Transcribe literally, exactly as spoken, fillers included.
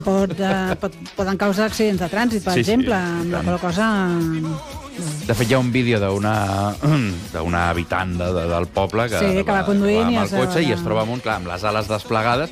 pot, eh, pot, poden causar accidents de trànsit, per Sí, sí, exemple, i amb la tant. qual cosa... De fet, hi ha un vídeo d'una d'una habitant de, de, del poble que, Sí, que va conduint amb i el es cotxe veu i allà. es troba amb un, clar, amb les ales desplegades